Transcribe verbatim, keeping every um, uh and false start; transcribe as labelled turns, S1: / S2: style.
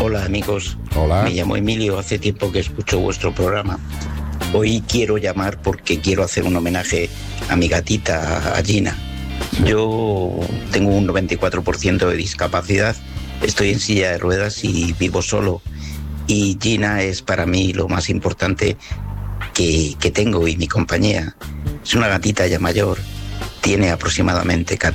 S1: Hola amigos,
S2: Hola.
S1: Me llamo Emilio, hace tiempo que escucho vuestro programa. Hoy quiero llamar porque quiero hacer un homenaje a mi gatita, a Gina. Yo tengo un noventa y cuatro por ciento de discapacidad, estoy en silla de ruedas y vivo solo. Y Gina es para mí lo más importante que, que tengo y mi compañía. Es una gatita ya mayor, tiene aproximadamente